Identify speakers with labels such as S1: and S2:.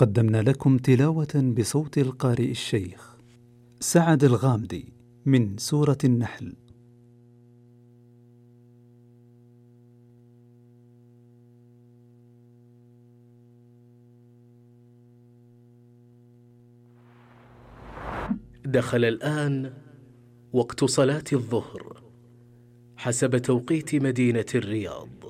S1: قدمنا لكم تلاوة بصوت القارئ الشيخ سعد الغامدي من سورة النحل.
S2: دخل الآن وقت صلاة الظهر حسب توقيت مدينة الرياض.